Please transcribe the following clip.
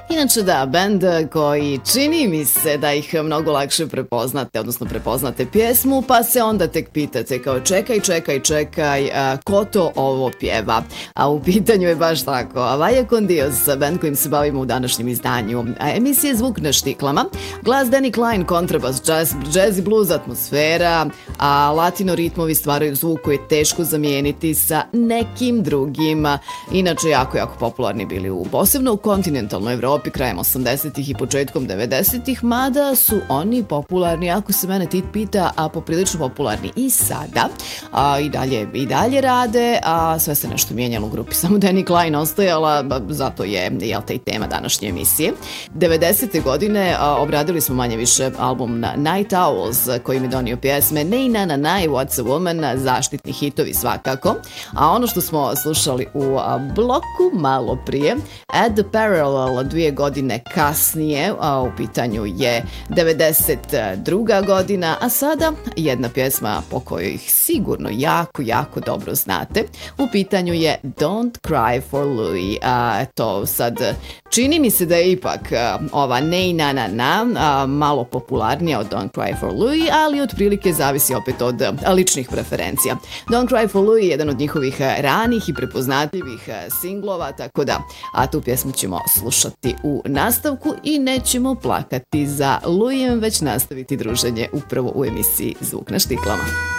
Inače da, bend koji čini mi se da ih mnogo lakše prepoznate, odnosno prepoznate pjesmu, pa se onda tek pitate kao čekaj, ko to ovo pjeva? A u pitanju je baš tako. Vaja con Dios, bend kojim se bavimo u današnjem izdanju emisije Zvuk na štiklama. Glas Danny Klein, kontrabas, jazz i blues atmosfera, a latino ritmovi stvaraju zvuk koji je teško zamijeniti sa nekim drugim. Inače, jako popularni bili posebno u kontinentalnoj Evropi krajem 80-ih i početkom 90-ih, mada su oni popularni, ako se mene Tit pita, a poprilično popularni i sada. I dalje rade, a sve se nešto mijenjalo u grupi. Samo Danny Klein ostajala, zato je i tema današnje emisije. 90. godine obradili smo manje više album Night Owls, koji mi donio pjesme Nay Na Na Na i What's a Woman, zaštitni hitovi svakako. A ono što smo slušali u bloku malo prije, At the Parallel, 2 godine kasnije, u pitanju je 92. godina, a sada jedna pjesma po kojoj ih sigurno jako dobro znate. U pitanju je Don't Cry for Louis. To sad čini mi se da je ipak ova Nay Na Na Na malo popularnija od Don't Cry for Louis, ali otprilike zavisi opet od ličnih preferencija. Don't Cry for Louis je jedan od njihovih ranih i prepoznatljivih singlova, tako da tu pjesmu ćemo slušati u nastavku i nećemo plakati za Louisem, već nastaviti druženje upravo u emisiji Zvuk na štiklama.